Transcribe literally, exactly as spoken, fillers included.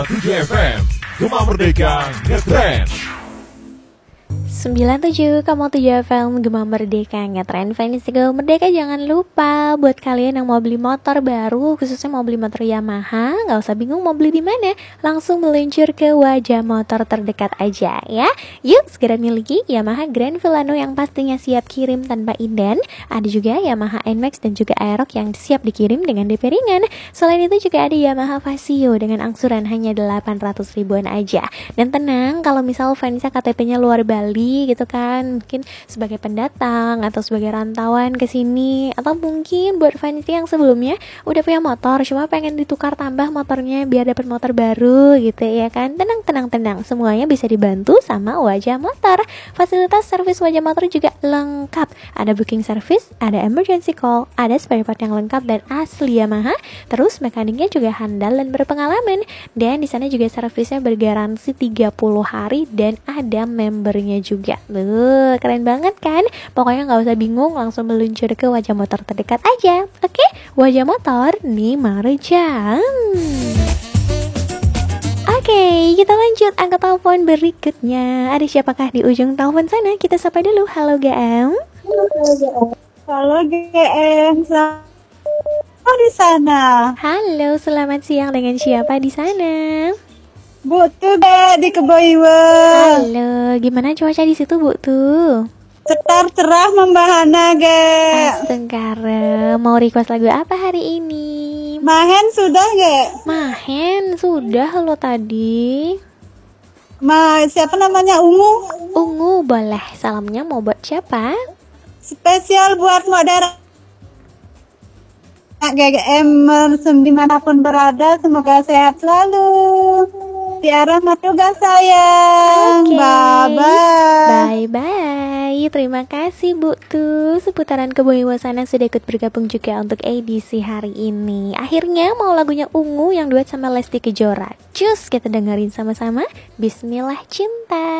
tujuh F M, Gema Merdeka Ngetrend. sembilan tujuh koma tujuh F M Gema Merdeka Ngetrend. Fans Gema Merdeka, jangan lupa buat kalian yang mau beli motor baru, khususnya mau beli motor Yamaha, gak usah bingung mau beli di mana, langsung meluncur ke Wajah Motor terdekat aja ya. Yuk segera miliki Yamaha Grand Villano yang pastinya siap kirim tanpa inden. Ada juga Yamaha N Max dan juga Aerox yang siap dikirim dengan D P ringan. Selain itu juga ada Yamaha Vasio dengan angsuran hanya delapan ratus ribuan aja. Dan tenang, kalau misal fansnya K T P-nya luar Bali gitu kan, mungkin sebagai pendatang atau sebagai rantauan ke sini, atau mungkin buat fans yang sebelumnya udah punya motor cuma pengen ditukar tambah motornya biar dapat motor baru gitu ya kan. Tenang tenang tenang, semuanya bisa dibantu sama Wajah Motor. Fasilitas servis Wajah Motor juga lengkap. Ada booking service, ada emergency call, ada spare part yang lengkap dan asli Yamaha. Terus mekaniknya juga handal dan berpengalaman. Dan di sana juga servisnya bergaransi tiga puluh hari dan ada membernya juga. Loh, keren banget kan? Pokoknya nggak usah bingung, langsung meluncur ke Wajah Motor terdekat aja. Oke, Wajah Motor nih Marjam. Oke, kita lanjut angkat telepon berikutnya. Ada siapakah di ujung telepon sana? Kita sapa dulu. Halo G M. Halo G M. Oh, di sana. Halo, selamat siang. Dengan siapa di sana? Bu tuh deh di Keboiwan. Halo, gimana cuaca di situ Bu tuh? Cetar cerah membahana ge. Astengkara, mau request lagu apa hari ini? Mahen sudah ge? Mahen sudah lo tadi. Ma siapa namanya Ungu? Ungu boleh. Salamnya mau buat siapa? Spesial buat modern. G M dimanapun berada, semoga sehat selalu. Tiara Matuga sayang. Oke. Bye bye. Bye bye. Terima kasih Bu tuh. Seputaran Keboiwasana sudah ikut bergabung juga untuk edisi hari ini. Akhirnya mau lagunya Ungu yang duet sama Lesti Kejora. Cus kita dengerin sama-sama. Bismillah cinta.